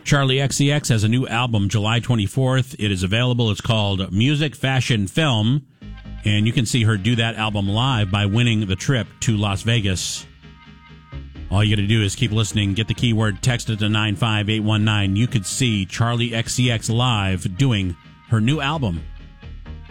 Charlie XCX has a new album July 24th. It is available. It's called Music, Fashion, Film. And you can see her do that album live by winning the trip to Las Vegas. All you got to do is keep listening, get the keyword, text it to 95819. You could see Charlie XCX live doing her new album.